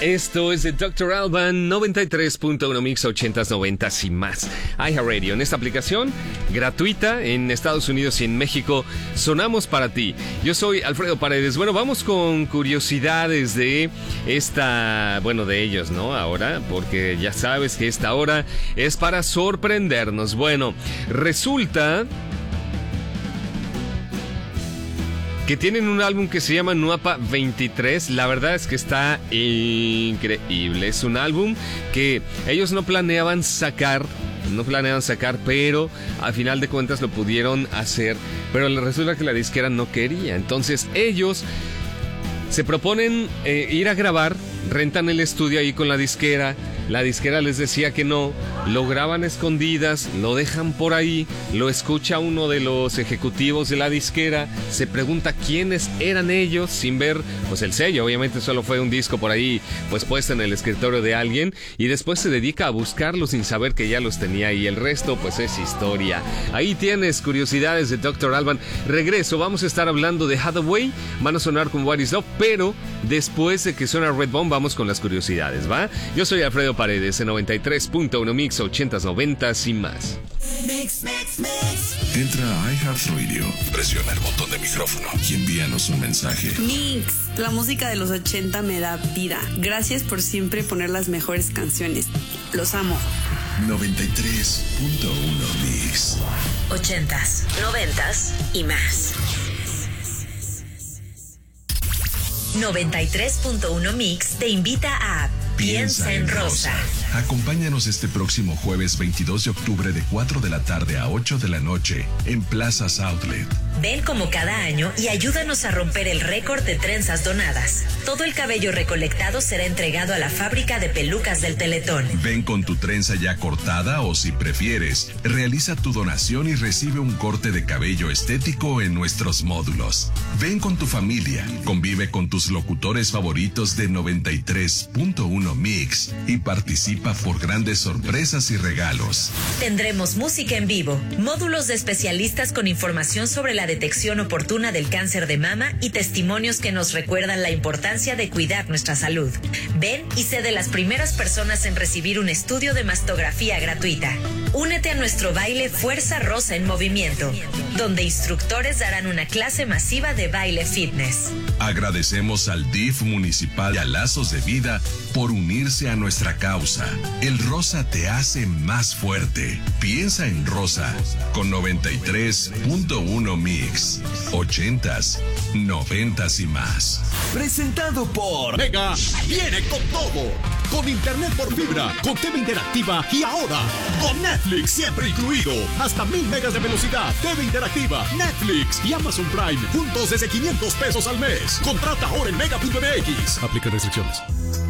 Esto es de Dr. Alban 93.1 Mix 80s, 90s y más. iHeartRadio, en esta aplicación gratuita en Estados Unidos y en México, sonamos para ti. Yo soy Alfredo Paredes. Bueno, vamos con curiosidades de de ellos, ¿no? Ahora, porque ya sabes que esta hora es para sorprendernos. Bueno, resulta que tienen un álbum que se llama Nuapa 23. La verdad es que está increíble. Es un álbum que ellos no planeaban sacar, pero al final de cuentas lo pudieron hacer. Pero resulta que la disquera no quería. Entonces ellos se proponen ir a grabar, rentan el estudio ahí con la disquera. La disquera les decía que no, lo graban a escondidas, lo dejan por ahí, lo escucha uno de los ejecutivos de la disquera, se pregunta quiénes eran ellos sin ver pues el sello. Obviamente solo fue un disco por ahí pues puesto en el escritorio de alguien, y después se dedica a buscarlos sin saber que ya los tenía ahí. El resto pues es historia. Ahí tienes curiosidades de Dr. Alban. Regreso, vamos a estar hablando de Hathaway, van a sonar con What Is Love, pero después de que suena Redbone vamos con las curiosidades, ¿va? Yo soy Alfredo Paredes en 93.1 Mix 80s, 90s y más. Mix. Entra a iHeartRadio, presiona el botón de micrófono y envíanos un mensaje. Mix, la música de los 80 me da vida. Gracias por siempre poner las mejores canciones. Los amo. 93.1 Mix 80s, 90s y más. 93.1 Mix te invita a Piensa en Rosa. Acompáñanos este próximo jueves 22 de octubre de 4 de la tarde a 8 de la noche en Plazas Outlet. Ven como cada año y ayúdanos a romper el récord de trenzas donadas. Todo el cabello recolectado será entregado a la fábrica de pelucas del Teletón. Ven con tu trenza ya cortada o, si prefieres, realiza tu donación y recibe un corte de cabello estético en nuestros módulos. Ven con tu familia, convive con tus locutores favoritos de 93.1 Mix y participa por grandes sorpresas y regalos. Tendremos música en vivo, módulos de especialistas con información sobre la detección oportuna del cáncer de mama y testimonios que nos recuerdan la importancia de cuidar nuestra salud. Ven y sé de las primeras personas en recibir un estudio de mastografía gratuita. Únete a nuestro baile Fuerza Rosa en Movimiento, donde instructores darán una clase masiva de baile fitness. Agradecemos al DIF municipal y a Lazos de Vida por unirse a nuestra causa. El rosa te hace más fuerte. Piensa en Rosa con 93.1 Mix 80s, 90s y más. Presentado por Mega. Viene con todo. Con internet por fibra, con TV interactiva y ahora con Netflix siempre incluido. Hasta 1000 megas de velocidad. TV interactiva, Netflix y Amazon Prime juntos desde $500 al mes. Contrata ahora en mega.mx. Aplica restricciones.